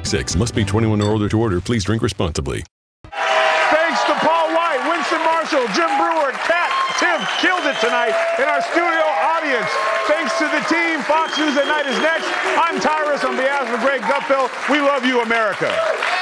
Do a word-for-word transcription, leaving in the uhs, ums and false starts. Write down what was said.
six six. Must be twenty-one or older to order. Please drink responsibly. Thanks to Paul White, Winston Marshall, Jim Brewer, Kat, Tim killed it tonight in our studio audience. Thanks to the team. Fox News at Night is next. I'm Tyrus on behalf of Greg Gutfeld. We love you, America.